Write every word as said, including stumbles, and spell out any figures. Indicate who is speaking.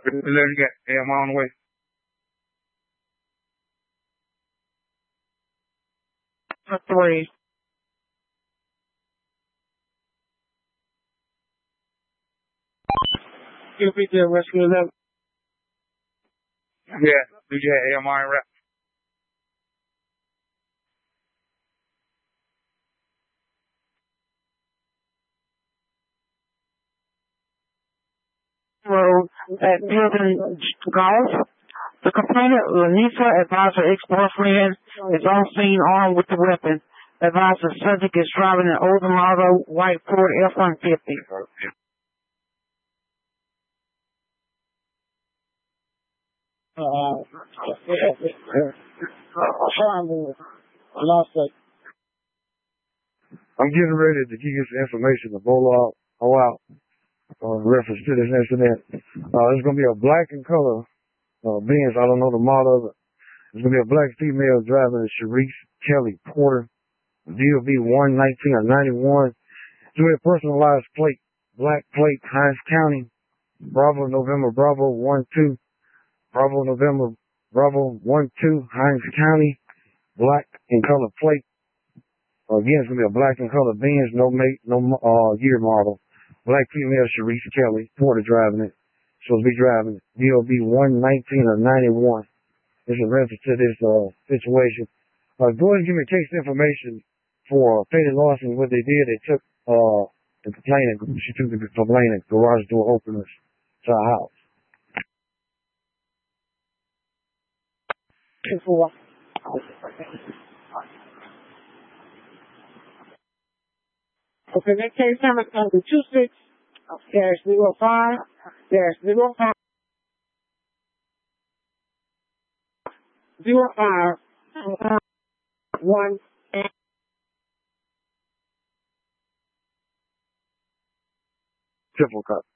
Speaker 1: Let me get. Yeah, I'm on the way.
Speaker 2: Three. You beat the rescue level.
Speaker 1: Yeah, D J A M R rep.
Speaker 2: Road at Building Golf. The complainant, Lanisa, advised her ex-boyfriend is on scene armed with the weapon. Advised the subject is driving an Oldsmobile white Ford F one fifty. Uh, lost it.
Speaker 1: I'm getting ready to give you some information to blow out, go out, uh, in reference to this incident. Uh, it's going to be a black in color, uh, Benz. I don't know the model of it. It's going to be a black female driving a Sharice Kelly Porter, D O B one nineteen or ninety-one. It's with a personalized plate, black plate, Hines County, Bravo, November, Bravo, one, two, Bravo, November, Bravo, one, two, Hines County, black in color plate. Uh, again, it's going to be a black and color Benz, no make, no uh, year model. Black female Sharice Kelly, Porter driving it. Supposed to be driving it. D O B one nineteen or ninety-one. It's a reference to this uh, situation. Uh, go ahead and give me case information for uh, petty larceny. What they did, they took uh, the complainant, she took the complainant garage door openers to her house.
Speaker 2: Four. Okay, that case number is two six dash zero five dash zero five zero five one.
Speaker 1: Triple cut.